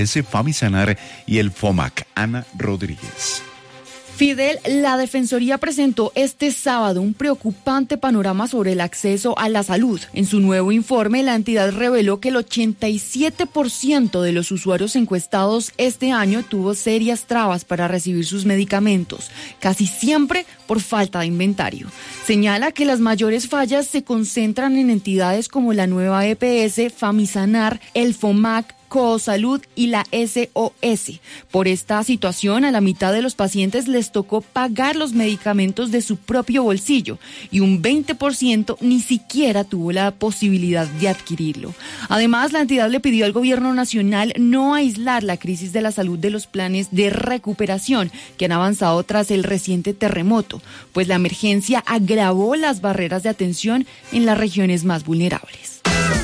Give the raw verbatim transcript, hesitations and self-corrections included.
ese Famisanar y el FOMAC. Ana Rodríguez. Fidel, la Defensoría presentó este sábado un preocupante panorama sobre el acceso a la salud. En su nuevo informe, la entidad reveló que el ochenta y siete por ciento de los usuarios encuestados este año tuvo serias trabas para recibir sus medicamentos, casi siempre por falta de inventario. Señala que las mayores fallas se concentran en entidades como la nueva E P S, Famisanar, el FOMAC, Cosalud y la S O S. Por esta situación, a la mitad de los pacientes les tocó pagar los medicamentos de su propio bolsillo y un veinte por ciento ni siquiera tuvo la posibilidad de adquirirlo. Además, la entidad le pidió al gobierno nacional no aislar la crisis de la salud de los planes de recuperación que han avanzado tras el reciente terremoto, pues la emergencia agravó las barreras de atención en las regiones más vulnerables.